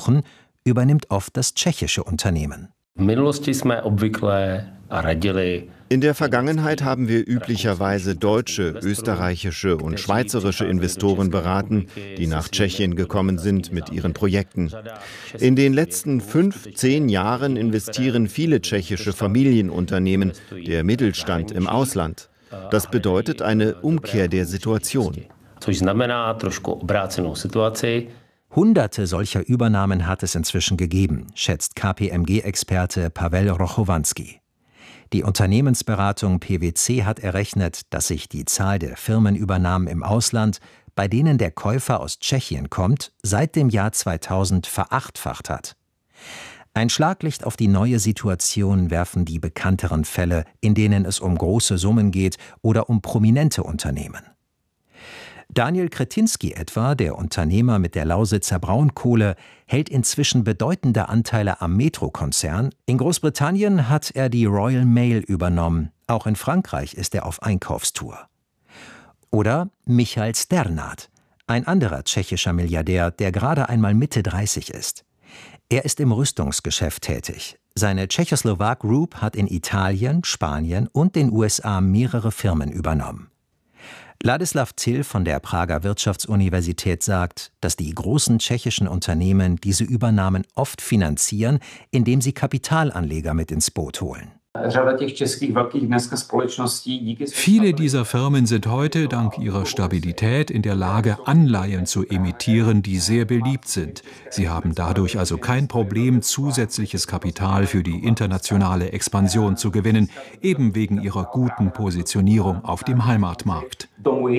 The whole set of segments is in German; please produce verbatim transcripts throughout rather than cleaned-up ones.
brauchen, übernimmt oft das tschechische Unternehmen. In der Vergangenheit haben wir üblicherweise deutsche, österreichische und schweizerische Investoren beraten, die nach Tschechien gekommen sind mit ihren Projekten. In den letzten fünf, zehn Jahren investieren viele tschechische Familienunternehmen, der Mittelstand im Ausland. Das bedeutet eine Umkehr der Situation. Hunderte solcher Übernahmen hat es inzwischen gegeben, schätzt K P M G-Experte Paweł Rochowanski. Die Unternehmensberatung P W C hat errechnet, dass sich die Zahl der Firmenübernahmen im Ausland, bei denen der Käufer aus Tschechien kommt, seit dem Jahr zweitausend verachtfacht hat. Ein Schlaglicht auf die neue Situation werfen die bekannteren Fälle, in denen es um große Summen geht oder um prominente Unternehmen. Daniel Kretinsky etwa, der Unternehmer mit der Lausitzer Braunkohle, hält inzwischen bedeutende Anteile am Metro-Konzern. In Großbritannien hat er die Royal Mail übernommen. Auch in Frankreich ist er auf Einkaufstour. Oder Michal Sternat, ein anderer tschechischer Milliardär, der gerade einmal Mitte dreißig ist. Er ist im Rüstungsgeschäft tätig. Seine Czechoslovak Group hat in Italien, Spanien und den U S A mehrere Firmen übernommen. Ladislav Till von der Prager Wirtschaftsuniversität sagt, dass die großen tschechischen Unternehmen diese Übernahmen oft finanzieren, indem sie Kapitalanleger mit ins Boot holen. Viele dieser Firmen sind heute dank ihrer Stabilität in der Lage, Anleihen zu emittieren, die sehr beliebt sind. Sie haben dadurch also kein Problem, zusätzliches Kapital für die internationale Expansion zu gewinnen, eben wegen ihrer guten Positionierung auf dem Heimatmarkt.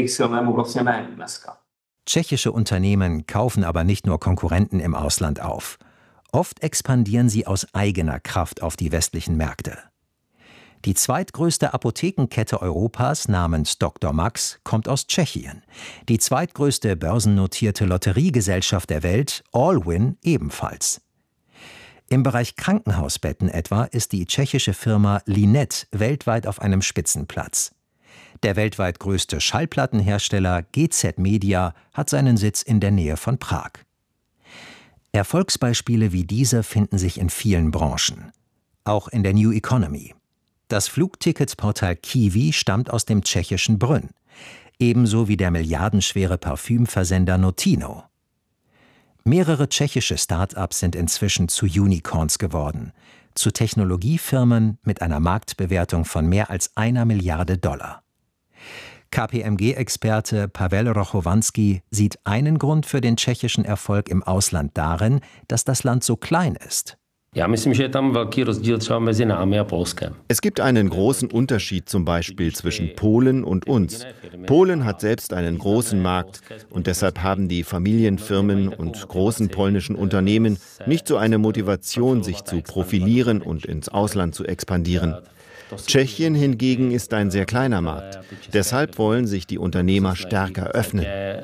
Tschechische Unternehmen kaufen aber nicht nur Konkurrenten im Ausland auf. Oft expandieren sie aus eigener Kraft auf die westlichen Märkte. Die zweitgrößte Apothekenkette Europas namens Doktor Max kommt aus Tschechien. Die zweitgrößte börsennotierte Lotteriegesellschaft der Welt, Allwyn, ebenfalls. Im Bereich Krankenhausbetten etwa ist die tschechische Firma Linet weltweit auf einem Spitzenplatz. Der weltweit größte Schallplattenhersteller G Z Media hat seinen Sitz in der Nähe von Prag. Erfolgsbeispiele wie diese finden sich in vielen Branchen. Auch in der New Economy. Das Flugticketsportal Kiwi stammt aus dem tschechischen Brünn, ebenso wie der milliardenschwere Parfümversender Notino. Mehrere tschechische Start-ups sind inzwischen zu Unicorns geworden, zu Technologiefirmen mit einer Marktbewertung von mehr als einer Milliarde Dollar. K P M G-Experte Paweł Rochowanski sieht einen Grund für den tschechischen Erfolg im Ausland darin, dass das Land so klein ist. Es gibt einen großen Unterschied zum Beispiel zwischen Polen und uns. Polen hat selbst einen großen Markt und deshalb haben die Familienfirmen und großen polnischen Unternehmen nicht so eine Motivation, sich zu profilieren und ins Ausland zu expandieren. Tschechien hingegen ist ein sehr kleiner Markt. Deshalb wollen sich die Unternehmer stärker öffnen.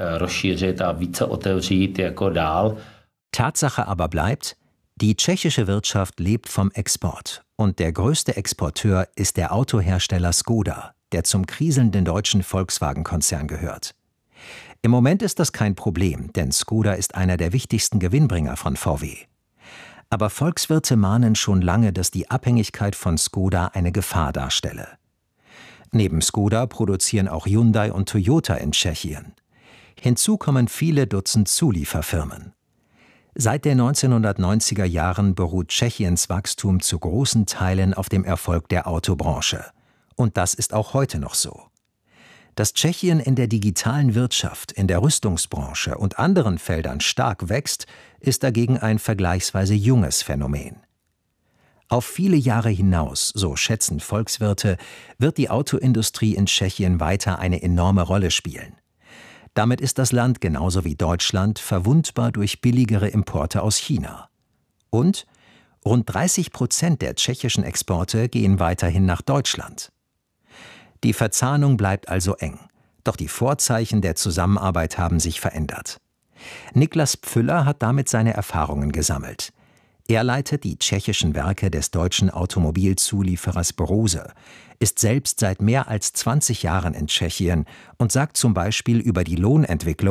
Tatsache aber bleibt, die tschechische Wirtschaft lebt vom Export und der größte Exporteur ist der Autohersteller Skoda, der zum kriselnden deutschen Volkswagen-Konzern gehört. Im Moment ist das kein Problem, denn Skoda ist einer der wichtigsten Gewinnbringer von V W. Aber Volkswirte mahnen schon lange, dass die Abhängigkeit von Skoda eine Gefahr darstelle. Neben Skoda produzieren auch Hyundai und Toyota in Tschechien. Hinzu kommen viele Dutzend Zulieferfirmen. Seit den neunzehnhundertneunziger Jahren beruht Tschechiens Wachstum zu großen Teilen auf dem Erfolg der Autobranche. Und das ist auch heute noch so. Dass Tschechien in der digitalen Wirtschaft, in der Rüstungsbranche und anderen Feldern stark wächst, ist dagegen ein vergleichsweise junges Phänomen. Auf viele Jahre hinaus, so schätzen Volkswirte, wird die Autoindustrie in Tschechien weiter eine enorme Rolle spielen. Damit ist das Land genauso wie Deutschland verwundbar durch billigere Importe aus China. Und rund dreißig Prozent der tschechischen Exporte gehen weiterhin nach Deutschland. Die Verzahnung bleibt also eng, doch die Vorzeichen der Zusammenarbeit haben sich verändert. Niklas Pfüller hat damit seine Erfahrungen gesammelt. Er leitet die tschechischen Werke des deutschen Automobilzulieferers Brose, ist selbst seit mehr als zwanzig Jahren in Tschechien und sagt zum Beispiel über die Lohnentwicklung: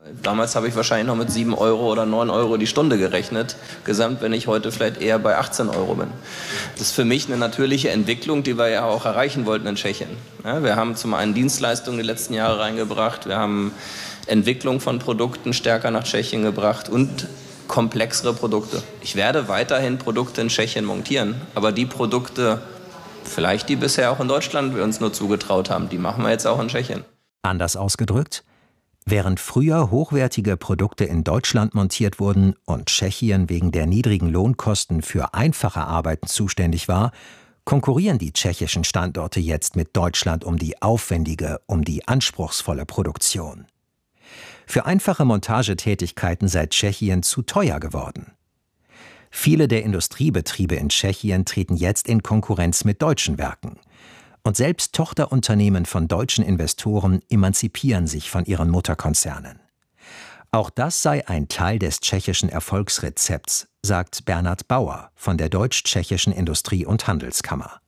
Damals habe ich wahrscheinlich noch mit sieben Euro oder neun Euro die Stunde gerechnet. Gesamt, wenn ich heute vielleicht eher bei achtzehn Euro bin. Das ist für mich eine natürliche Entwicklung, die wir ja auch erreichen wollten in Tschechien. Ja, wir haben zum einen Dienstleistungen die letzten Jahre reingebracht. Wir haben Entwicklung von Produkten stärker nach Tschechien gebracht und komplexere Produkte. Ich werde weiterhin Produkte in Tschechien montieren, aber die Produkte, vielleicht die bisher auch in Deutschland wir uns nur zugetraut haben, die machen wir jetzt auch in Tschechien. Anders ausgedrückt, während früher hochwertige Produkte in Deutschland montiert wurden und Tschechien wegen der niedrigen Lohnkosten für einfache Arbeiten zuständig war, konkurrieren die tschechischen Standorte jetzt mit Deutschland um die aufwendige, um die anspruchsvolle Produktion. Für einfache Montagetätigkeiten sei Tschechien zu teuer geworden. Viele der Industriebetriebe in Tschechien treten jetzt in Konkurrenz mit deutschen Werken. Und selbst Tochterunternehmen von deutschen Investoren emanzipieren sich von ihren Mutterkonzernen. Auch das sei ein Teil des tschechischen Erfolgsrezepts, sagt Bernhard Bauer von der Deutsch-Tschechischen Industrie- und Handelskammer.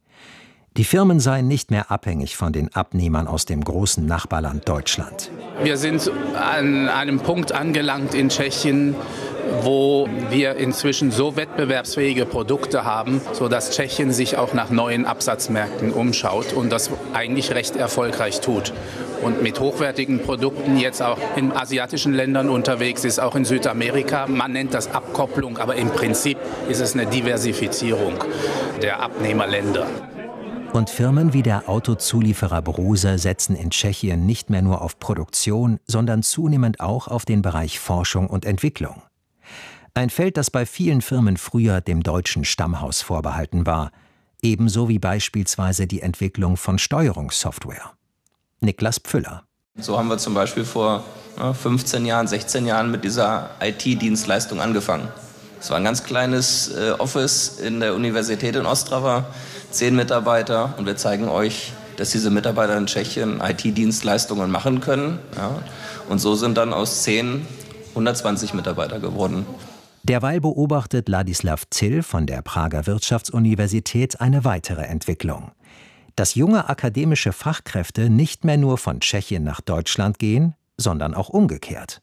Die Firmen seien nicht mehr abhängig von den Abnehmern aus dem großen Nachbarland Deutschland. Wir sind an einem Punkt angelangt in Tschechien, wo wir inzwischen so wettbewerbsfähige Produkte haben, sodass Tschechien sich auch nach neuen Absatzmärkten umschaut und das eigentlich recht erfolgreich tut. Und mit hochwertigen Produkten jetzt auch in asiatischen Ländern unterwegs ist, auch in Südamerika. Man nennt das Abkopplung, aber im Prinzip ist es eine Diversifizierung der Abnehmerländer. Und Firmen wie der Autozulieferer Brose setzen in Tschechien nicht mehr nur auf Produktion, sondern zunehmend auch auf den Bereich Forschung und Entwicklung. Ein Feld, das bei vielen Firmen früher dem deutschen Stammhaus vorbehalten war, ebenso wie beispielsweise die Entwicklung von Steuerungssoftware. Niklas Pfüller. So haben wir zum Beispiel vor fünfzehn Jahren, sechzehn Jahren mit dieser I T-Dienstleistung angefangen. Es war ein ganz kleines äh, Office in der Universität in Ostrava, zehn Mitarbeiter, und wir zeigen euch, dass diese Mitarbeiter in Tschechien I T-Dienstleistungen machen können. Ja. Und so sind dann aus zehn hundertzwanzig Mitarbeiter geworden. Derweil beobachtet Ladislav Zill von der Prager Wirtschaftsuniversität eine weitere Entwicklung. Dass junge akademische Fachkräfte nicht mehr nur von Tschechien nach Deutschland gehen, sondern auch umgekehrt.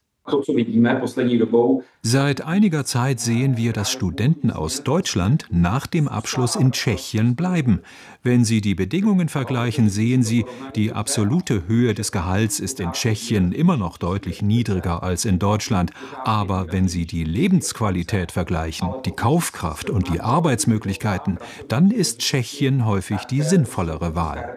Seit einiger Zeit sehen wir, dass Studenten aus Deutschland nach dem Abschluss in Tschechien bleiben. Wenn Sie die Bedingungen vergleichen, sehen Sie, die absolute Höhe des Gehalts ist in Tschechien immer noch deutlich niedriger als in Deutschland. Aber wenn Sie die Lebensqualität vergleichen, die Kaufkraft und die Arbeitsmöglichkeiten, dann ist Tschechien häufig die sinnvollere Wahl.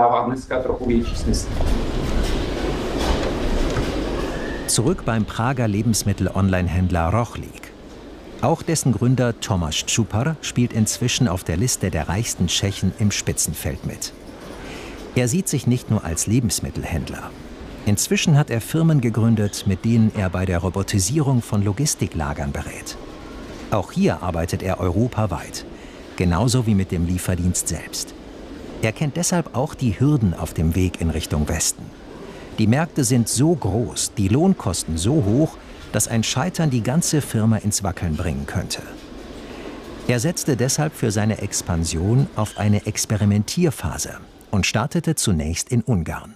Zurück beim Prager Lebensmittel-Online-Händler Rochlik. Auch dessen Gründer Tomáš Čupar spielt inzwischen auf der Liste der reichsten Tschechen im Spitzenfeld mit. Er sieht sich nicht nur als Lebensmittelhändler. Inzwischen hat er Firmen gegründet, mit denen er bei der Robotisierung von Logistiklagern berät. Auch hier arbeitet er europaweit, genauso wie mit dem Lieferdienst selbst. Er kennt deshalb auch die Hürden auf dem Weg in Richtung Westen. Die Märkte sind so groß, die Lohnkosten so hoch, dass ein Scheitern die ganze Firma ins Wackeln bringen könnte. Er setzte deshalb für seine Expansion auf eine Experimentierphase und startete zunächst in Ungarn.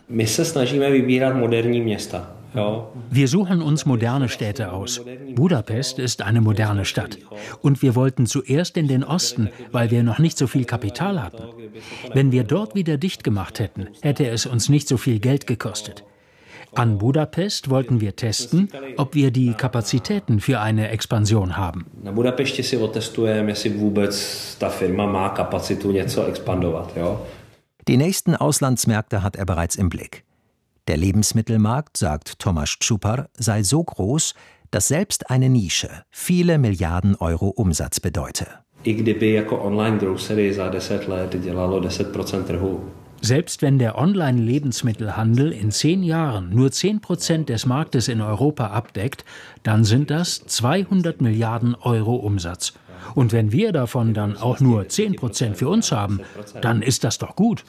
Wir suchen uns moderne Städte aus. Budapest ist eine moderne Stadt. Und wir wollten zuerst in den Osten, weil wir noch nicht so viel Kapital hatten. Wenn wir dort wieder dicht gemacht hätten, hätte es uns nicht so viel Geld gekostet. An Budapest wollten wir testen, ob wir die Kapazitäten für eine Expansion haben. Die nächsten Auslandsmärkte hat er bereits im Blick. Der Lebensmittelmarkt, sagt Tomáš Čupar, sei so groß, dass selbst eine Nische viele Milliarden Euro Umsatz bedeute. Selbst wenn der Online-Lebensmittelhandel in zehn Jahren nur zehn Prozent des Marktes in Europa abdeckt, dann sind das zweihundert Milliarden Euro Umsatz. Und wenn wir davon dann auch nur zehn Prozent für uns haben, dann ist das doch gut.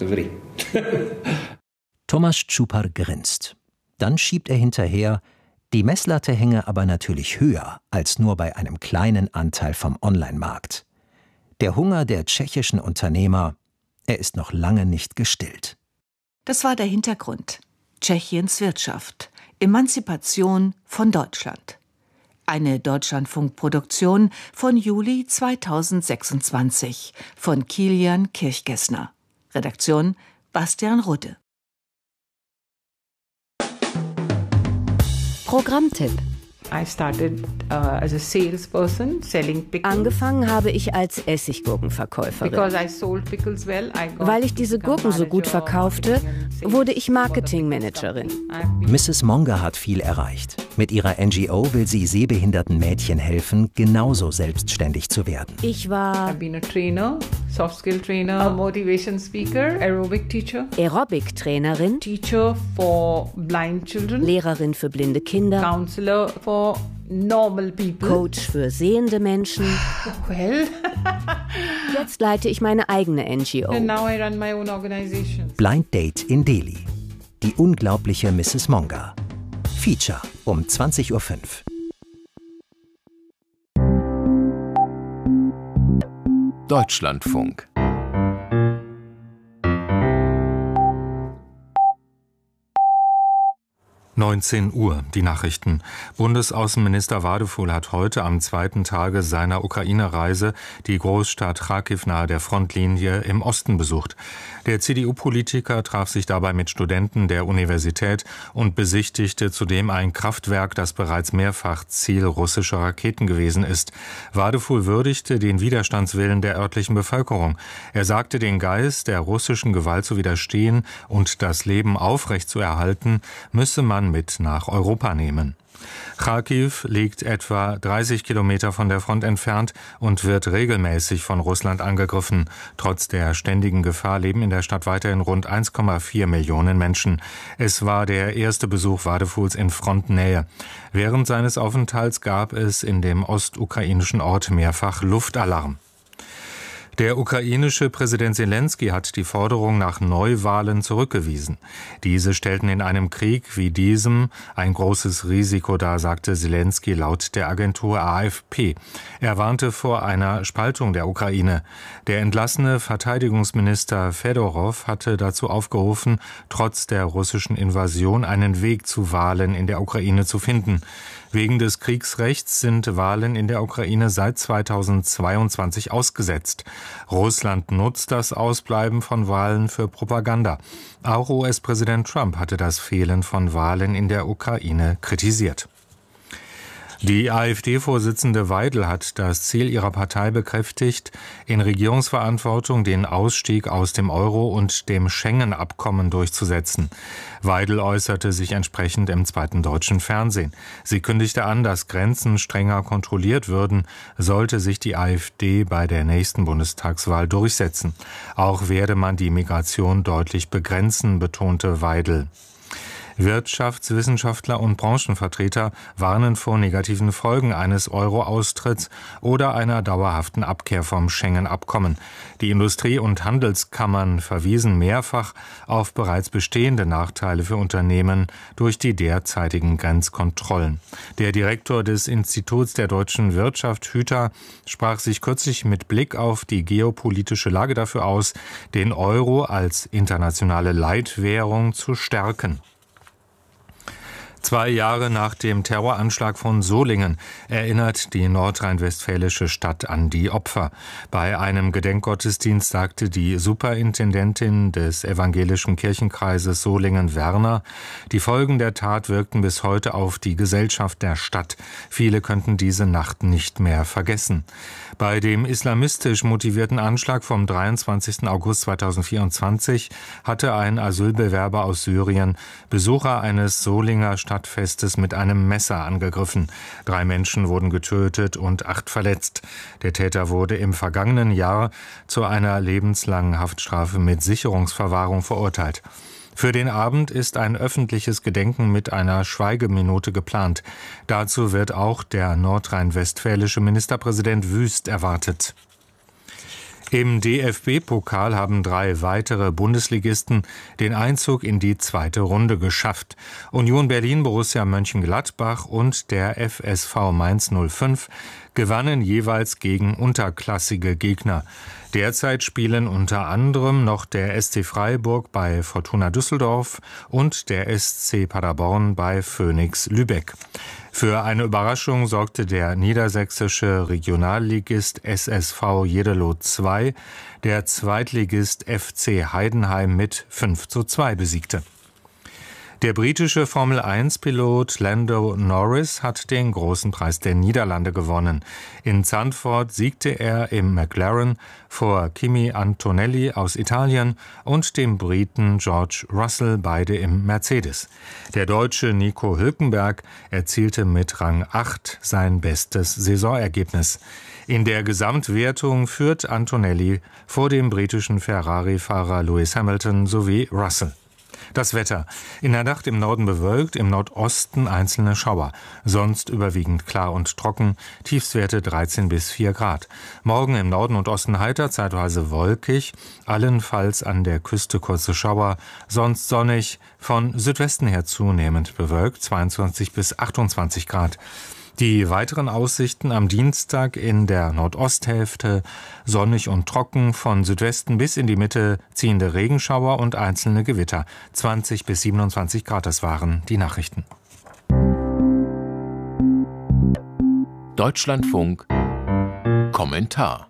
Tomáš Čupar grinst. Dann schiebt er hinterher, die Messlatte hänge aber natürlich höher als nur bei einem kleinen Anteil vom Online-Markt. Der Hunger der tschechischen Unternehmer, er ist noch lange nicht gestillt. Das war der Hintergrund. Tschechiens Wirtschaft. Emanzipation von Deutschland. Eine Deutschlandfunk-Produktion von Juli zweitausendsechsundzwanzig von Kilian Kirchgessner. Redaktion Bastian Rudde. Programmtipp. Angefangen habe ich als Essiggurkenverkäuferin. Weil ich diese Gurken so gut verkaufte, wurde ich Marketingmanagerin. Misses Monga hat viel erreicht. Mit ihrer N G O will sie sehbehinderten Mädchen helfen, genauso selbstständig zu werden. Ich war Trainer, Soft Skill Trainer, Motivation Speaker, Aerobic Teacher, Aerobic-Trainerin, Teacher for Blind Children, Lehrerin für blinde Kinder, Counselor for normal people, Coach für sehende Menschen. Well. Jetzt leite ich meine eigene N G O. And now I run my own organization. Blind Date in Delhi. Die unglaubliche Misses Monga. Feature um zwanzig Uhr fünf. Deutschlandfunk. neunzehn Uhr, die Nachrichten. Bundesaußenminister Wadefuhl hat heute am zweiten Tage seiner Ukraine-Reise die Großstadt Charkiw nahe der Frontlinie im Osten besucht. Der C D U-Politiker traf sich dabei mit Studenten der Universität und besichtigte zudem ein Kraftwerk, das bereits mehrfach Ziel russischer Raketen gewesen ist. Wadefuhl würdigte den Widerstandswillen der örtlichen Bevölkerung. Er sagte, den Geist der russischen Gewalt zu widerstehen und das Leben aufrechtzuerhalten, müsse man mit nach Europa nehmen. Charkiw liegt etwa dreißig Kilometer von der Front entfernt und wird regelmäßig von Russland angegriffen. Trotz der ständigen Gefahr leben in der Stadt weiterhin rund eins Komma vier Millionen Menschen. Es war der erste Besuch Wadefuhls in Frontnähe. Während seines Aufenthalts gab es in dem ostukrainischen Ort mehrfach Luftalarm. Der ukrainische Präsident Selensky hat die Forderung nach Neuwahlen zurückgewiesen. Diese stellten in einem Krieg wie diesem ein großes Risiko dar, sagte Selensky laut der Agentur A F P. Er warnte vor einer Spaltung der Ukraine. Der entlassene Verteidigungsminister Fedorov hatte dazu aufgerufen, trotz der russischen Invasion einen Weg zu Wahlen in der Ukraine zu finden. Wegen des Kriegsrechts sind Wahlen in der Ukraine seit zweitausendzweiundzwanzig ausgesetzt. Russland nutzt das Ausbleiben von Wahlen für Propaganda. Auch U S-Präsident Trump hatte das Fehlen von Wahlen in der Ukraine kritisiert. Die AfD-Vorsitzende Weidel hat das Ziel ihrer Partei bekräftigt, in Regierungsverantwortung den Ausstieg aus dem Euro und dem Schengen-Abkommen durchzusetzen. Weidel äußerte sich entsprechend im zweiten deutschen Fernsehen. Sie kündigte an, dass Grenzen strenger kontrolliert würden, sollte sich die AfD bei der nächsten Bundestagswahl durchsetzen. Auch werde man die Migration deutlich begrenzen, betonte Weidel. Wirtschaftswissenschaftler und Branchenvertreter warnen vor negativen Folgen eines Euro-Austritts oder einer dauerhaften Abkehr vom Schengen-Abkommen. Die Industrie- und Handelskammern verwiesen mehrfach auf bereits bestehende Nachteile für Unternehmen durch die derzeitigen Grenzkontrollen. Der Direktor des Instituts der deutschen Wirtschaft, Hüter, sprach sich kürzlich mit Blick auf die geopolitische Lage dafür aus, den Euro als internationale Leitwährung zu stärken. Zwei Jahre nach dem Terroranschlag von Solingen erinnert die nordrhein-westfälische Stadt an die Opfer. Bei einem Gedenkgottesdienst sagte die Superintendentin des evangelischen Kirchenkreises Solingen-Werner, die Folgen der Tat wirkten bis heute auf die Gesellschaft der Stadt. Viele könnten diese Nacht nicht mehr vergessen. Bei dem islamistisch motivierten Anschlag vom dreiundzwanzigsten August zweitausendvierundzwanzig hatte ein Asylbewerber aus Syrien Besucher eines Solinger Stadtfestes mit einem Messer angegriffen. Drei Menschen wurden getötet und acht verletzt. Der Täter wurde im vergangenen Jahr zu einer lebenslangen Haftstrafe mit Sicherungsverwahrung verurteilt. Für den Abend ist ein öffentliches Gedenken mit einer Schweigeminute geplant. Dazu wird auch der nordrhein-westfälische Ministerpräsident Wüst erwartet. Im D F B-Pokal haben drei weitere Bundesligisten den Einzug in die zweite Runde geschafft. Union Berlin, Borussia Mönchengladbach und der F S V Mainz null fünf gewannen jeweils gegen unterklassige Gegner. Derzeit spielen unter anderem noch der S C Freiburg bei Fortuna Düsseldorf und der S C Paderborn bei Phönix Lübeck. Für eine Überraschung sorgte der niedersächsische Regionalligist S S V Jeddelo zwei, der Zweitligist F C Heidenheim mit fünf zu zwei besiegte. Der britische Formel eins Pilot Lando Norris hat den großen Preis der Niederlande gewonnen. In Zandvoort siegte er im McLaren vor Kimi Antonelli aus Italien und dem Briten George Russell, beide im Mercedes. Der Deutsche Nico Hülkenberg erzielte mit Rang acht sein bestes Saisonergebnis. In der Gesamtwertung führt Antonelli vor dem britischen Ferrari-Fahrer Lewis Hamilton sowie Russell. Das Wetter. In der Nacht im Norden bewölkt, im Nordosten einzelne Schauer. Sonst überwiegend klar und trocken. Tiefstwerte dreizehn bis vier Grad. Morgen im Norden und Osten heiter, zeitweise wolkig. Allenfalls an der Küste kurze Schauer. Sonst sonnig. Von Südwesten her zunehmend bewölkt. zweiundzwanzig bis achtundzwanzig Grad. Die weiteren Aussichten am Dienstag in der Nordosthälfte sonnig und trocken, von Südwesten bis in die Mitte ziehende Regenschauer und einzelne Gewitter. zwanzig bis siebenundzwanzig Grad, das waren die Nachrichten. Deutschlandfunk Kommentar.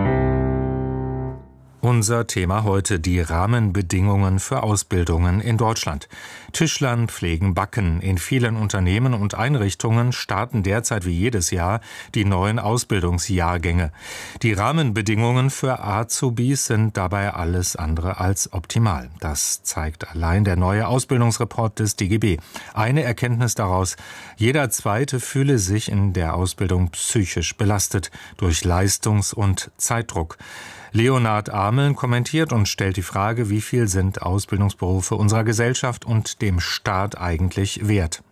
Unser Thema heute: die Rahmenbedingungen für Ausbildungen in Deutschland. Tischlern pflegen Backen. In vielen Unternehmen und Einrichtungen starten derzeit wie jedes Jahr die neuen Ausbildungsjahrgänge. Die Rahmenbedingungen für Azubis sind dabei alles andere als optimal. Das zeigt allein der neue Ausbildungsreport des D G B. Eine Erkenntnis daraus: jeder Zweite fühle sich in der Ausbildung psychisch belastet durch Leistungs- und Zeitdruck. Leonhard Ameln kommentiert und stellt die Frage, wie viel sind Ausbildungsberufe unserer Gesellschaft und dem Staat eigentlich wert?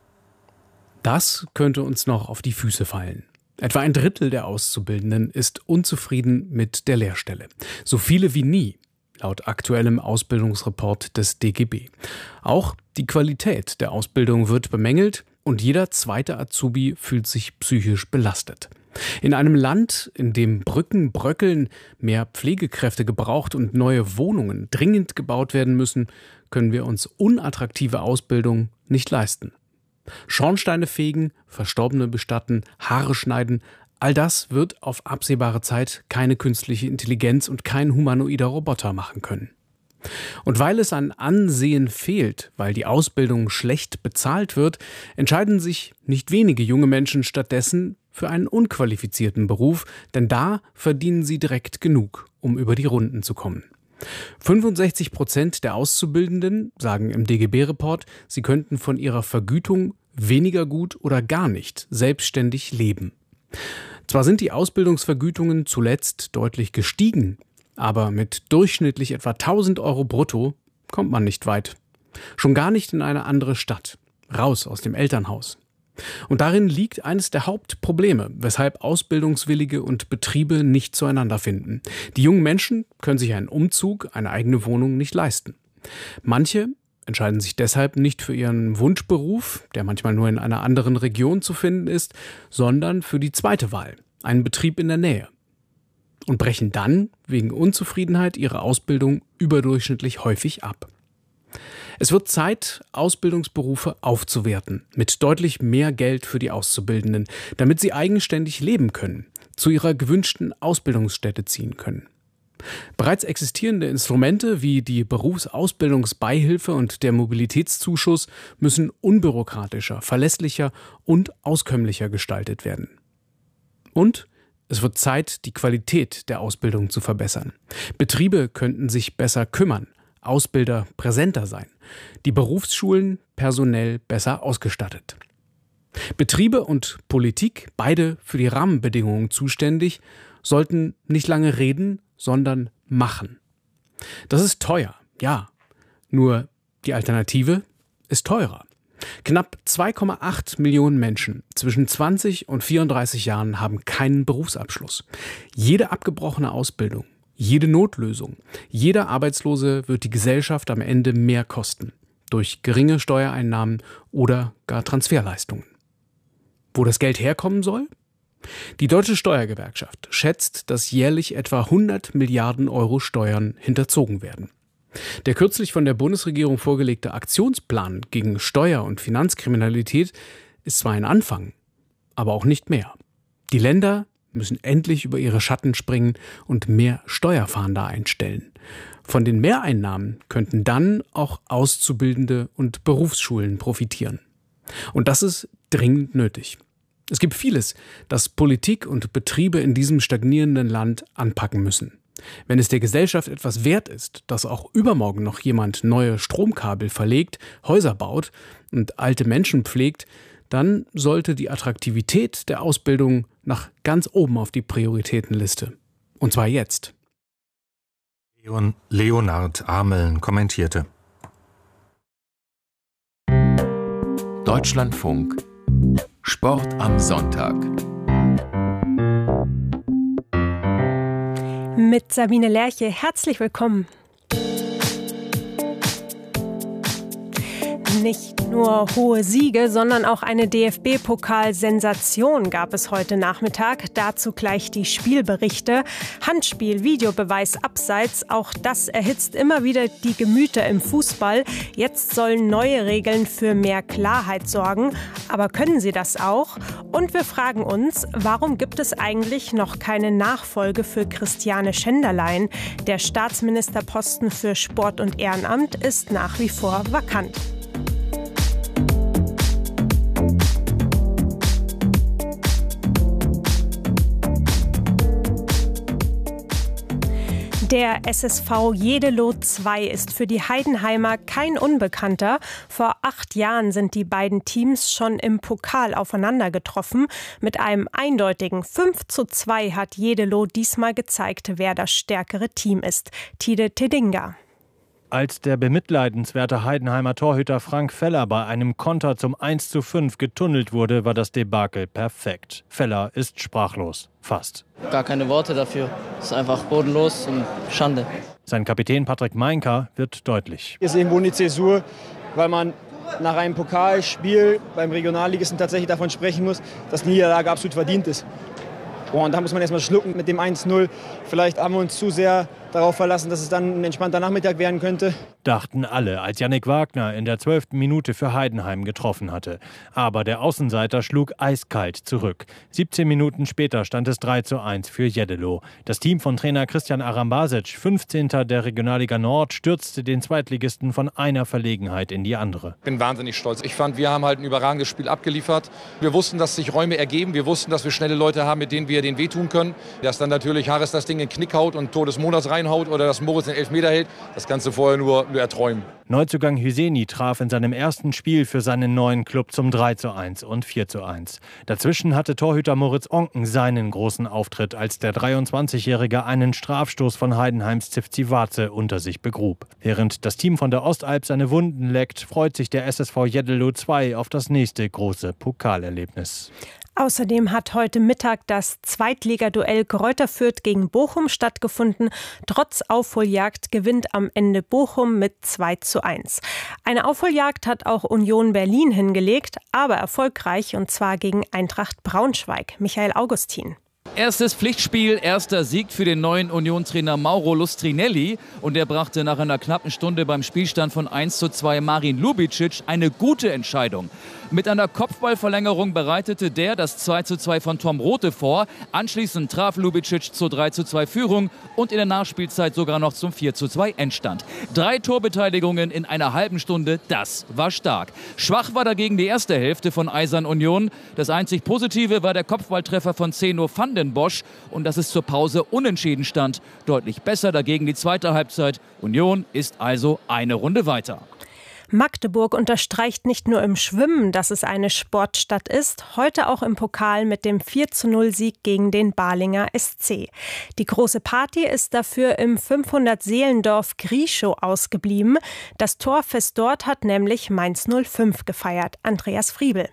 Das könnte uns noch auf die Füße fallen. Etwa ein Drittel der Auszubildenden ist unzufrieden mit der Lehrstelle. So viele wie nie, laut aktuellem Ausbildungsreport des D G B. Auch die Qualität der Ausbildung wird bemängelt und jeder zweite Azubi fühlt sich psychisch belastet. In einem Land, in dem Brücken bröckeln, mehr Pflegekräfte gebraucht und neue Wohnungen dringend gebaut werden müssen, können wir uns unattraktive Ausbildung nicht leisten. Schornsteine fegen, Verstorbene bestatten, Haare schneiden, all das wird auf absehbare Zeit keine künstliche Intelligenz und kein humanoider Roboter machen können. Und weil es an Ansehen fehlt, weil die Ausbildung schlecht bezahlt wird, entscheiden sich nicht wenige junge Menschen stattdessen für einen unqualifizierten Beruf, denn da verdienen sie direkt genug, um über die Runden zu kommen. fünfundsechzig Prozent der Auszubildenden sagen im D G B-Report, sie könnten von ihrer Vergütung weniger gut oder gar nicht selbstständig leben. Zwar sind die Ausbildungsvergütungen zuletzt deutlich gestiegen, aber mit durchschnittlich etwa tausend Euro brutto kommt man nicht weit. Schon gar nicht in eine andere Stadt, raus aus dem Elternhaus. Und darin liegt eines der Hauptprobleme, weshalb Ausbildungswillige und Betriebe nicht zueinander finden. Die jungen Menschen können sich einen Umzug, eine eigene Wohnung nicht leisten. Manche entscheiden sich deshalb nicht für ihren Wunschberuf, der manchmal nur in einer anderen Region zu finden ist, sondern für die zweite Wahl, einen Betrieb in der Nähe. Und brechen dann wegen Unzufriedenheit ihre Ausbildung überdurchschnittlich häufig ab. Es wird Zeit, Ausbildungsberufe aufzuwerten, mit deutlich mehr Geld für die Auszubildenden, damit sie eigenständig leben können, zu ihrer gewünschten Ausbildungsstätte ziehen können. Bereits existierende Instrumente wie die Berufsausbildungsbeihilfe und der Mobilitätszuschuss müssen unbürokratischer, verlässlicher und auskömmlicher gestaltet werden. Und es wird Zeit, die Qualität der Ausbildung zu verbessern. Betriebe könnten sich besser kümmern, Ausbilder präsenter sein, die Berufsschulen personell besser ausgestattet. Betriebe und Politik, beide für die Rahmenbedingungen zuständig, sollten nicht lange reden, sondern machen. Das ist teuer, ja, nur die Alternative ist teurer. Knapp zwei Komma acht Millionen Menschen zwischen zwanzig und vierunddreißig Jahren haben keinen Berufsabschluss. Jede abgebrochene Ausbildung, jede Notlösung, jeder Arbeitslose wird die Gesellschaft am Ende mehr kosten, durch geringe Steuereinnahmen oder gar Transferleistungen. Wo das Geld herkommen soll? Die Deutsche Steuergewerkschaft schätzt, dass jährlich etwa hundert Milliarden Euro Steuern hinterzogen werden. Der kürzlich von der Bundesregierung vorgelegte Aktionsplan gegen Steuer- und Finanzkriminalität ist zwar ein Anfang, aber auch nicht mehr. Die Länder müssen endlich über ihre Schatten springen und mehr Steuerfahnder einstellen. Von den Mehreinnahmen könnten dann auch Auszubildende und Berufsschulen profitieren. Und das ist dringend nötig. Es gibt vieles, das Politik und Betriebe in diesem stagnierenden Land anpacken müssen. Wenn es der Gesellschaft etwas wert ist, dass auch übermorgen noch jemand neue Stromkabel verlegt, Häuser baut und alte Menschen pflegt, dann sollte die Attraktivität der Ausbildung nach ganz oben auf die Prioritätenliste. Und zwar jetzt. Leon, Leonhard Ameln kommentierte. Deutschlandfunk Sport am Sonntag. Mit Sabine Lerche, herzlich willkommen. Nicht nur hohe Siege, sondern auch eine D F B-Pokal-Sensation gab es heute Nachmittag. Dazu gleich die Spielberichte. Handspiel, Videobeweis abseits, auch das erhitzt immer wieder die Gemüter im Fußball. Jetzt sollen neue Regeln für mehr Klarheit sorgen. Aber können sie das auch? Und wir fragen uns, warum gibt es eigentlich noch keine Nachfolge für Christiane Schenderlein? Der Staatsministerposten für Sport und Ehrenamt ist nach wie vor vakant. Der S S V Jeddelo zwei ist für die Heidenheimer kein Unbekannter. Vor acht Jahren sind die beiden Teams schon im Pokal aufeinander getroffen. Mit einem eindeutigen fünf zu zwei hat Jeddelo diesmal gezeigt, wer das stärkere Team ist. Tide Tedinga. Als der bemitleidenswerte Heidenheimer Torhüter Frank Feller bei einem Konter zum eins zu fünf getunnelt wurde, war das Debakel perfekt. Feller ist sprachlos. Fast. Gar keine Worte dafür. Es ist einfach bodenlos und Schande. Sein Kapitän Patrick Meinka wird deutlich. Ist irgendwo eine Zäsur, weil man nach einem Pokalspiel beim Regionalligisten tatsächlich davon sprechen muss, dass die Niederlage absolut verdient ist. Und da muss man erstmal schlucken mit dem eins null. Vielleicht haben wir uns zu sehr darauf verlassen, dass es dann ein entspannter Nachmittag werden könnte. Dachten alle, als Yannick Wagner in der zwölften Minute für Heidenheim getroffen hatte. Aber der Außenseiter schlug eiskalt zurück. siebzehn Minuten später stand es drei zu eins für Jeddelo. Das Team von Trainer Christian Arambasic, fünfzehnter der Regionalliga Nord, stürzte den Zweitligisten von einer Verlegenheit in die andere. Ich bin wahnsinnig stolz. Ich fand, wir haben halt ein überragendes Spiel abgeliefert. Wir wussten, dass sich Räume ergeben. Wir wussten, dass wir schnelle Leute haben, mit denen wir denen wehtun können. Dass dann natürlich Harris das Ding in den Knick haut und Tor des Monats reinhaut oder dass Moritz den Elfmeter hält, das kannst du vorher nur, nur erträumen. Neuzugang Hüseni traf in seinem ersten Spiel für seinen neuen Club zum drei zu eins und vier zu eins. Dazwischen hatte Torhüter Moritz Onken seinen großen Auftritt, als der dreiundzwanzigjährige einen Strafstoß von Heidenheims Zivcivace unter sich begrub. Während das Team von der Ostalb seine Wunden leckt, freut sich der S S V Jeddelo zwei auf das nächste große Pokalerlebnis. Außerdem hat heute Mittag das Zweitligaduell Greuther Fürth gegen Bochum stattgefunden. Trotz Aufholjagd gewinnt am Ende Bochum mit zwei zu eins. Eine Aufholjagd hat auch Union Berlin hingelegt, aber erfolgreich, und zwar gegen Eintracht Braunschweig. Michael Augustin. Erstes Pflichtspiel, erster Sieg für den neuen Union-Trainer Mauro Lustrinelli. Und er brachte nach einer knappen Stunde beim Spielstand von eins zu zwei Marin Lubicic eine gute Entscheidung. Mit einer Kopfballverlängerung bereitete der das zwei zu zwei von Tom Rothe vor. Anschließend traf Lubicic zur drei zu zwei Führung und in der Nachspielzeit sogar noch zum vier zu zwei Endstand. Drei Torbeteiligungen in einer halben Stunde, das war stark. Schwach war dagegen die erste Hälfte von Eisern Union. Das einzig Positive war der Kopfballtreffer von Zeno van den Bosch und dass es zur Pause unentschieden stand. Deutlich besser dagegen die zweite Halbzeit. Union ist also eine Runde weiter. Magdeburg unterstreicht nicht nur im Schwimmen, dass es eine Sportstadt ist, heute auch im Pokal mit dem vier zu null Sieg gegen den Balinger S C. Die große Party ist dafür im fünfhundert-Seelendorf Grieschow ausgeblieben. Das Torfest dort hat nämlich Mainz null fünf gefeiert. Andreas Friebel.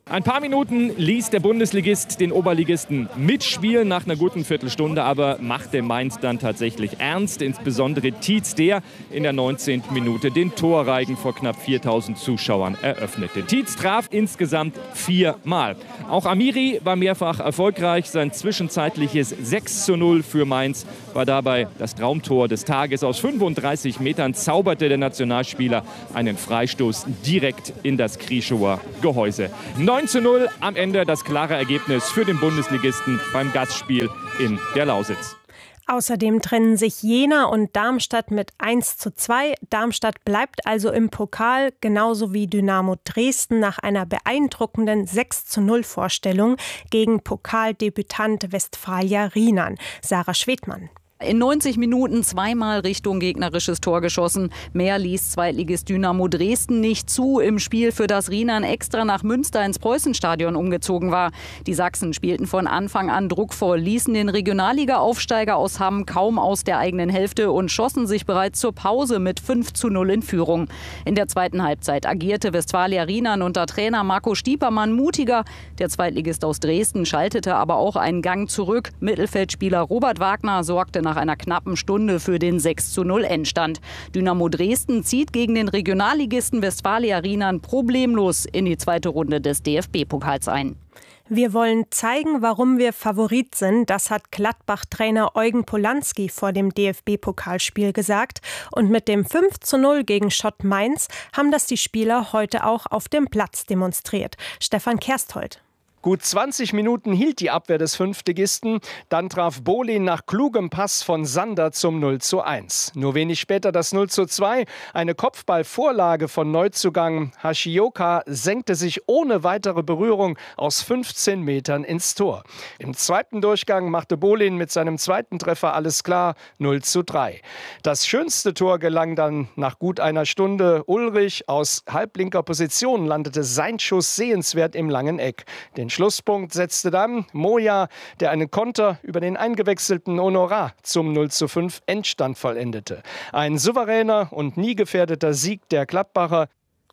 Ein paar Minuten ließ der Bundesligist den Oberligisten mitspielen nach einer guten Viertelstunde, aber machte Mainz dann tatsächlich ernst. Insbesondere Tietz, der in der neunzehnten Minute den Torreigen vor knapp viertausend Zuschauern eröffnete. Tietz traf insgesamt viermal. Auch Amiri war mehrfach erfolgreich. Sein zwischenzeitliches sechs zu null für Mainz war dabei das Traumtor des Tages. Aus fünfunddreißig Metern zauberte der Nationalspieler einen Freistoß direkt in das Krieschower Gehäuse. neun zu null am Ende das klare Ergebnis für den Bundesligisten beim Gastspiel in der Lausitz. Außerdem trennen sich Jena und Darmstadt mit eins zu zwei. Darmstadt bleibt also im Pokal, genauso wie Dynamo Dresden nach einer beeindruckenden sechs zu null Vorstellung gegen Pokaldebütant Westfalia Rienan. Sarah Schwedmann. In neunzig Minuten zweimal Richtung gegnerisches Tor geschossen. Mehr ließ Zweitligist Dynamo Dresden nicht zu im Spiel, für das Rienan extra nach Münster ins Preußenstadion umgezogen war. Die Sachsen spielten von Anfang an druckvoll, ließen den Regionalliga-Aufsteiger aus Hamm kaum aus der eigenen Hälfte und schossen sich bereits zur Pause mit fünf zu null in Führung. In der zweiten Halbzeit agierte Westfalia Rienan unter Trainer Marco Stiepermann mutiger. Der Zweitligist aus Dresden schaltete aber auch einen Gang zurück. Mittelfeldspieler Robert Wagner sorgte nach Nach einer knappen Stunde für den sechs zu null Endstand. Dynamo Dresden zieht gegen den Regionalligisten Westfalia Rienan problemlos in die zweite Runde des D F B-Pokals ein. Wir wollen zeigen, warum wir Favorit sind. Das hat Gladbach-Trainer Eugen Polanski vor dem D F B-Pokalspiel gesagt. Und mit dem fünf zu null gegen Schott Mainz haben das die Spieler heute auch auf dem Platz demonstriert. Stefan Kersthold. Gut zwanzig Minuten hielt die Abwehr des Fünftligisten. Dann traf Bolin nach klugem Pass von Sander zum null zu eins. Nur wenig später das null zu zwei. Eine Kopfballvorlage von Neuzugang Hashioka senkte sich ohne weitere Berührung aus fünfzehn Metern ins Tor. Im zweiten Durchgang machte Bolin mit seinem zweiten Treffer alles klar, null zu drei. Das schönste Tor gelang dann nach gut einer Stunde. Ulrich aus halblinker Position landete sein Schuss sehenswert im langen Eck. Den Schlusspunkt setzte dann Moja, der einen Konter über den eingewechselten Honorar zum null zu fünf Endstand vollendete. Ein souveräner und nie gefährdeter Sieg der Gladbacher.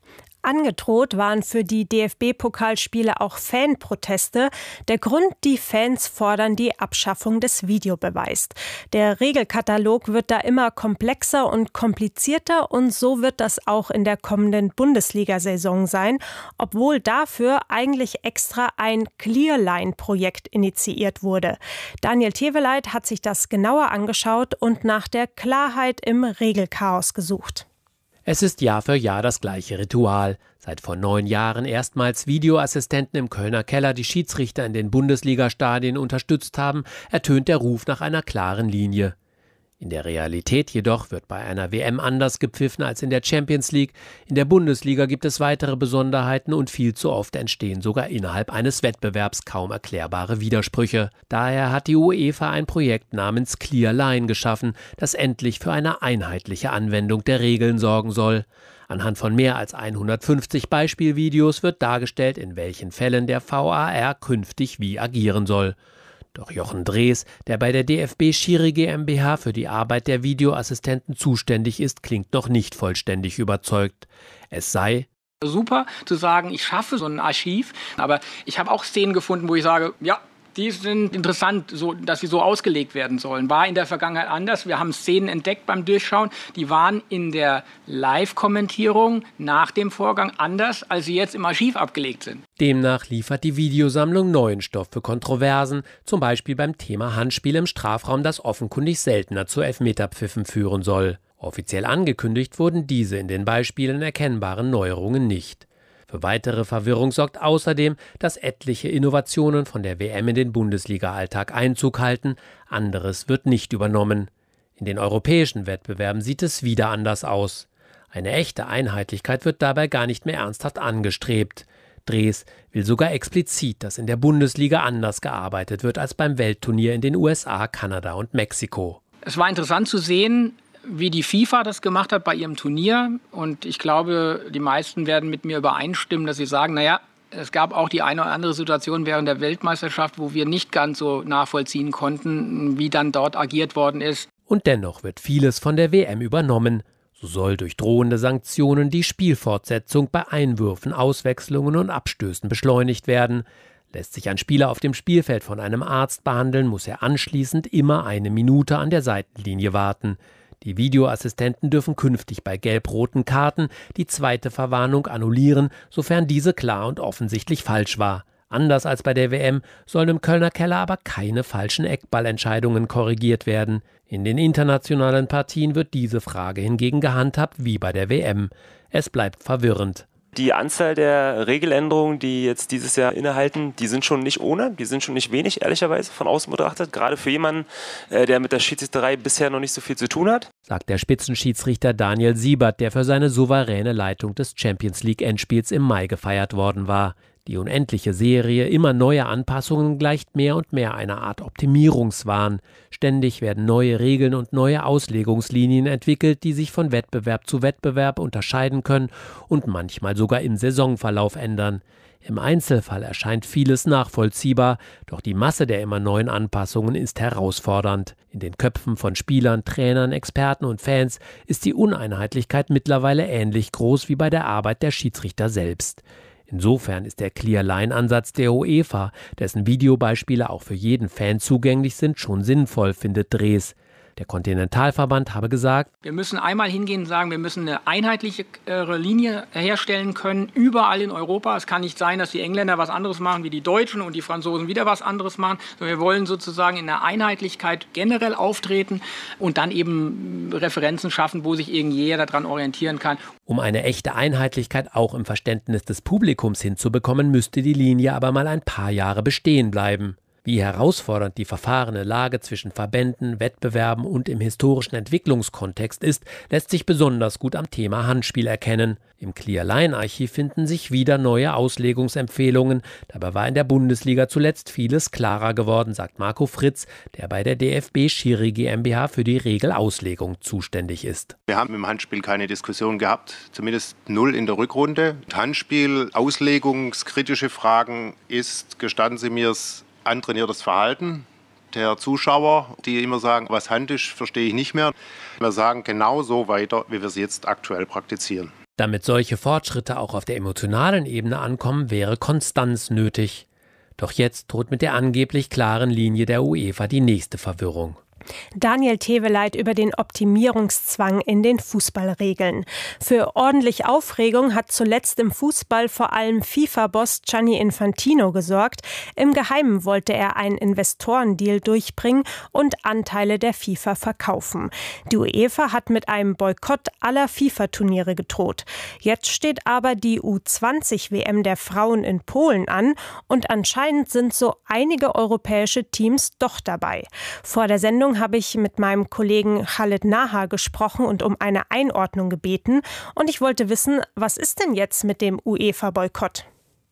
Angedroht waren für die D F B-Pokalspiele auch Fanproteste. Der Grund: die Fans fordern die Abschaffung des Videobeweises. Der Regelkatalog wird da immer komplexer und komplizierter und so wird das auch in der kommenden Bundesliga-Saison sein, obwohl dafür eigentlich extra ein Clearline-Projekt initiiert wurde. Daniel Teveleit hat sich das genauer angeschaut und nach der Klarheit im Regelchaos gesucht. Es ist Jahr für Jahr das gleiche Ritual. Seit vor neun Jahren erstmals Videoassistenten im Kölner Keller die Schiedsrichter in den Bundesliga-Stadien unterstützt haben, ertönt der Ruf nach einer klaren Linie. In der Realität jedoch wird bei einer W M anders gepfiffen als in der Champions League. In der Bundesliga gibt es weitere Besonderheiten und viel zu oft entstehen sogar innerhalb eines Wettbewerbs kaum erklärbare Widersprüche. Daher hat die UEFA ein Projekt namens Clear Line geschaffen, das endlich für eine einheitliche Anwendung der Regeln sorgen soll. Anhand von mehr als hundertfünfzig Beispielvideos wird dargestellt, in welchen Fällen der V A R künftig wie agieren soll. Doch Jochen Drees, der bei der D F B Schiri GmbH für die Arbeit der Videoassistenten zuständig ist, klingt noch nicht vollständig überzeugt. Es sei super zu sagen, ich schaffe so ein Archiv, aber ich habe auch Szenen gefunden, wo ich sage, ja, die sind interessant, so, dass sie so ausgelegt werden sollen. War in der Vergangenheit anders. Wir haben Szenen entdeckt beim Durchschauen, die waren in der Live-Kommentierung nach dem Vorgang anders, als sie jetzt im Archiv abgelegt sind. Demnach liefert die Videosammlung neuen Stoff für Kontroversen, zum Beispiel beim Thema Handspiel im Strafraum, das offenkundig seltener zu Elfmeterpfiffen führen soll. Offiziell angekündigt wurden diese in den Beispielen erkennbaren Neuerungen nicht. Für weitere Verwirrung sorgt außerdem, dass etliche Innovationen von der W M in den Bundesliga-Alltag Einzug halten, anderes wird nicht übernommen. In den europäischen Wettbewerben sieht es wieder anders aus. Eine echte Einheitlichkeit wird dabei gar nicht mehr ernsthaft angestrebt. Drees will sogar explizit, dass in der Bundesliga anders gearbeitet wird als beim Weltturnier in den U S A, Kanada und Mexiko. Es war interessant zu sehen, wie die FIFA das gemacht hat bei ihrem Turnier. Und ich glaube, die meisten werden mit mir übereinstimmen, dass sie sagen, naja, es gab auch die eine oder andere Situation während der Weltmeisterschaft, wo wir nicht ganz so nachvollziehen konnten, wie dann dort agiert worden ist. Und dennoch wird vieles von der W M übernommen. So soll durch drohende Sanktionen die Spielfortsetzung bei Einwürfen, Auswechslungen und Abstößen beschleunigt werden. Lässt sich ein Spieler auf dem Spielfeld von einem Arzt behandeln, muss er anschließend immer eine Minute an der Seitenlinie warten. Die Videoassistenten dürfen künftig bei gelb-roten Karten die zweite Verwarnung annullieren, sofern diese klar und offensichtlich falsch war. Anders als bei der W M sollen im Kölner Keller aber keine falschen Eckballentscheidungen korrigiert werden. In den internationalen Partien wird diese Frage hingegen gehandhabt wie bei der W M. Es bleibt verwirrend. Die Anzahl der Regeländerungen, die jetzt dieses Jahr innehalten, die sind schon nicht ohne, die sind schon nicht wenig, ehrlicherweise, von außen betrachtet. Gerade für jemanden, der mit der Schiedsrichterei bisher noch nicht so viel zu tun hat. Sagt der Spitzenschiedsrichter Daniel Siebert, der für seine souveräne Leitung des Champions-League-Endspiels im Mai gefeiert worden war. Die unendliche Serie immer neuer Anpassungen gleicht mehr und mehr einer Art Optimierungswahn. Ständig werden neue Regeln und neue Auslegungslinien entwickelt, die sich von Wettbewerb zu Wettbewerb unterscheiden können und manchmal sogar im Saisonverlauf ändern. Im Einzelfall erscheint vieles nachvollziehbar, doch die Masse der immer neuen Anpassungen ist herausfordernd. In den Köpfen von Spielern, Trainern, Experten und Fans ist die Uneinheitlichkeit mittlerweile ähnlich groß wie bei der Arbeit der Schiedsrichter selbst. Insofern ist der Clear-Line-Ansatz der UEFA, dessen Videobeispiele auch für jeden Fan zugänglich sind, schon sinnvoll, findet Drees. Der Kontinentalverband habe gesagt: Wir müssen einmal hingehen und sagen, wir müssen eine einheitliche Linie herstellen können, überall in Europa. Es kann nicht sein, dass die Engländer was anderes machen wie die Deutschen und die Franzosen wieder was anderes machen. Wir wollen sozusagen in der Einheitlichkeit generell auftreten und dann eben Referenzen schaffen, wo sich irgendjeder daran orientieren kann. Um eine echte Einheitlichkeit auch im Verständnis des Publikums hinzubekommen, müsste die Linie aber mal ein paar Jahre bestehen bleiben. Wie herausfordernd die verfahrene Lage zwischen Verbänden, Wettbewerben und im historischen Entwicklungskontext ist, lässt sich besonders gut am Thema Handspiel erkennen. Im Clear-Line-Archiv finden sich wieder neue Auslegungsempfehlungen. Dabei war in der Bundesliga zuletzt vieles klarer geworden, sagt Marco Fritz, der bei der D F B Schiri GmbH für die Regelauslegung zuständig ist. Wir haben im Handspiel keine Diskussion gehabt, zumindest null in der Rückrunde. Handspiel, auslegungskritische Fragen ist, gestatten Sie mir es, antrainiertes Verhalten der Zuschauer, die immer sagen, was Hand ist, verstehe ich nicht mehr. Wir sagen genau so weiter, wie wir es jetzt aktuell praktizieren. Damit solche Fortschritte auch auf der emotionalen Ebene ankommen, wäre Konstanz nötig. Doch jetzt droht mit der angeblich klaren Linie der UEFA die nächste Verwirrung. Daniel Teveleit über den Optimierungszwang in den Fußballregeln. Für ordentlich Aufregung hat zuletzt im Fußball vor allem FIFA-Boss Gianni Infantino gesorgt. Im Geheimen wollte er einen Investorendeal durchbringen und Anteile der FIFA verkaufen. Die UEFA hat mit einem Boykott aller FIFA-Turniere gedroht. Jetzt steht aber die U zwanzig W M der Frauen in Polen an und anscheinend sind so einige europäische Teams doch dabei. Vor der Sendung habe ich mit meinem Kollegen Khalid Naha gesprochen und um eine Einordnung gebeten. Und ich wollte wissen, was ist denn jetzt mit dem UEFA-Boykott?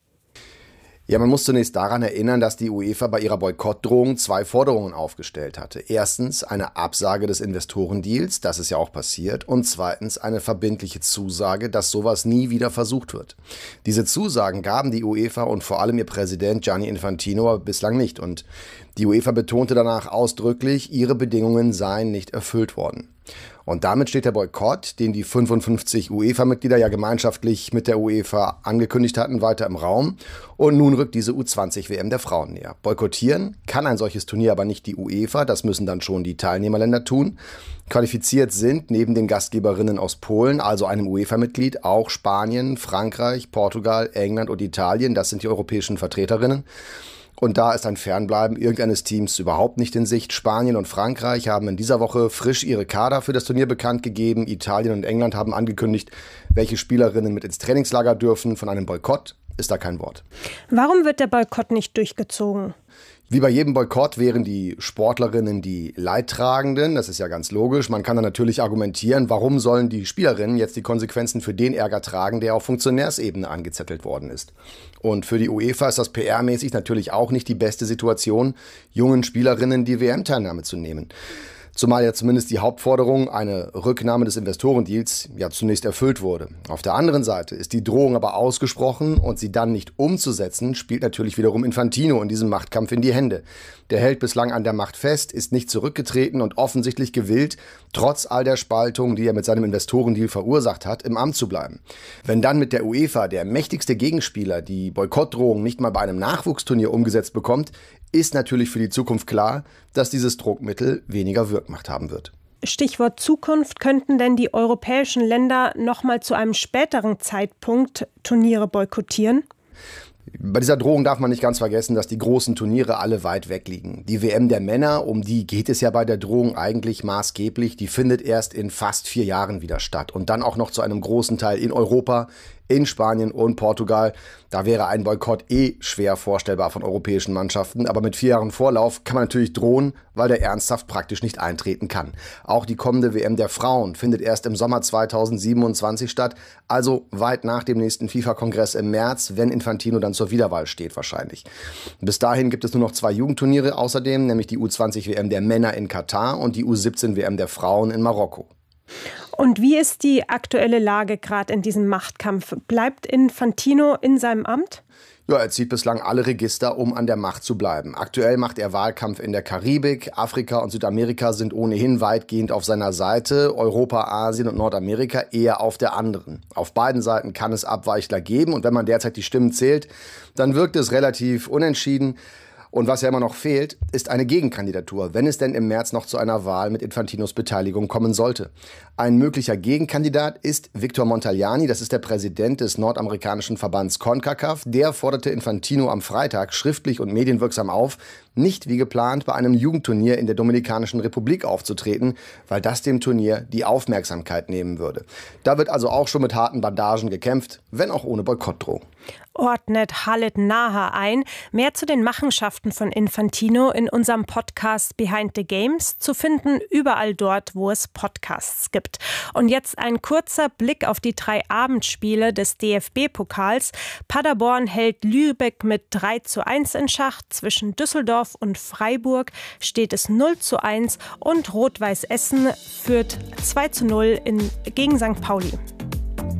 Ja, man muss zunächst daran erinnern, dass die UEFA bei ihrer Boykottdrohung zwei Forderungen aufgestellt hatte. Erstens eine Absage des Investorendeals, das ist ja auch passiert. Und zweitens eine verbindliche Zusage, dass sowas nie wieder versucht wird. Diese Zusagen gaben die UEFA und vor allem ihr Präsident Gianni Infantino bislang nicht. Und die UEFA betonte danach ausdrücklich, ihre Bedingungen seien nicht erfüllt worden. Und damit steht der Boykott, den die fünfundfünfzig UEFA-Mitglieder ja gemeinschaftlich mit der UEFA angekündigt hatten, weiter im Raum. Und nun rückt diese U zwanzig W M der Frauen näher. Boykottieren kann ein solches Turnier aber nicht die UEFA, das müssen dann schon die Teilnehmerländer tun. Qualifiziert sind neben den Gastgeberinnen aus Polen, also einem UEFA-Mitglied, auch Spanien, Frankreich, Portugal, England und Italien, das sind die europäischen Vertreterinnen. Und da ist ein Fernbleiben irgendeines Teams überhaupt nicht in Sicht. Spanien und Frankreich haben in dieser Woche frisch ihre Kader für das Turnier bekannt gegeben. Italien und England haben angekündigt, welche Spielerinnen mit ins Trainingslager dürfen. Von einem Boykott ist da kein Wort. Warum wird der Boykott nicht durchgezogen? Wie bei jedem Boykott wären die Sportlerinnen die Leidtragenden. Das ist ja ganz logisch. Man kann dann natürlich argumentieren, warum sollen die Spielerinnen jetzt die Konsequenzen für den Ärger tragen, der auf Funktionärsebene angezettelt worden ist. Und für die UEFA ist das P R-mäßig natürlich auch nicht die beste Situation, jungen Spielerinnen die W M-Teilnahme zu nehmen. Zumal ja zumindest die Hauptforderung, eine Rücknahme des Investorendeals, ja zunächst erfüllt wurde. Auf der anderen Seite ist die Drohung aber ausgesprochen und sie dann nicht umzusetzen, spielt natürlich wiederum Infantino in diesem Machtkampf in die Hände. Der hält bislang an der Macht fest, ist nicht zurückgetreten und offensichtlich gewillt, trotz all der Spaltung, die er mit seinem Investorendeal verursacht hat, im Amt zu bleiben. Wenn dann mit der UEFA der mächtigste Gegenspieler die Boykottdrohung nicht mal bei einem Nachwuchsturnier umgesetzt bekommt, ist natürlich für die Zukunft klar, dass dieses Druckmittel weniger Wirkmacht haben wird. Stichwort Zukunft. Könnten denn die europäischen Länder noch mal zu einem späteren Zeitpunkt Turniere boykottieren? Bei dieser Drohung darf man nicht ganz vergessen, dass die großen Turniere alle weit weg liegen. Die W M der Männer, um die geht es ja bei der Drohung eigentlich maßgeblich, die findet erst in fast vier Jahren wieder statt. Und dann auch noch zu einem großen Teil in Europa, in Spanien und Portugal. Da wäre ein Boykott eh schwer vorstellbar von europäischen Mannschaften. Aber mit vier Jahren Vorlauf kann man natürlich drohen, weil der ernsthaft praktisch nicht eintreten kann. Auch die kommende W M der Frauen findet erst im Sommer zweitausendsiebenundzwanzig statt. Also weit nach dem nächsten FIFA-Kongress im März, wenn Infantino dann zur Wiederwahl steht wahrscheinlich. Bis dahin gibt es nur noch zwei Jugendturniere außerdem, nämlich die U zwanzig W M der Männer in Katar und die U siebzehn W M der Frauen in Marokko. Und wie ist die aktuelle Lage gerade in diesem Machtkampf? Bleibt Infantino in seinem Amt? Ja, er zieht bislang alle Register, um an der Macht zu bleiben. Aktuell macht er Wahlkampf in der Karibik. Afrika und Südamerika sind ohnehin weitgehend auf seiner Seite. Europa, Asien und Nordamerika eher auf der anderen. Auf beiden Seiten kann es Abweichler geben. Und wenn man derzeit die Stimmen zählt, dann wirkt es relativ unentschieden. Und was ja immer noch fehlt, ist eine Gegenkandidatur, wenn es denn im März noch zu einer Wahl mit Infantinos Beteiligung kommen sollte. Ein möglicher Gegenkandidat ist Victor Montagliani, das ist der Präsident des nordamerikanischen Verbands CONCACAF. Der forderte Infantino am Freitag schriftlich und medienwirksam auf, nicht wie geplant bei einem Jugendturnier in der Dominikanischen Republik aufzutreten, weil das dem Turnier die Aufmerksamkeit nehmen würde. Da wird also auch schon mit harten Bandagen gekämpft, wenn auch ohne Boykottdrohung. Ordnet Khaled Naher ein. Mehr zu den Machenschaften von Infantino in unserem Podcast Behind the Games, zu finden überall dort, wo es Podcasts gibt. Und jetzt ein kurzer Blick auf die drei Abendspiele des D F B-Pokals. Paderborn hält Lübeck mit drei zu eins in Schach. Zwischen Düsseldorf und Freiburg steht es null zu eins und Rot-Weiß Essen führt zwei zu null in, gegen Sankt Pauli.